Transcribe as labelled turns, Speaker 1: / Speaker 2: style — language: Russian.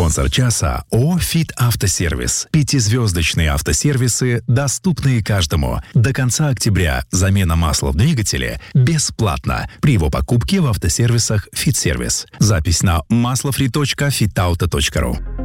Speaker 1: Спонсор часа ООО «Фит Автосервис». 5-звездочные автосервисы, доступные каждому. До конца октября замена масла в двигателе бесплатна при его покупке в автосервисах «Фит Сервис». Запись на maslofree.fitauto.ru.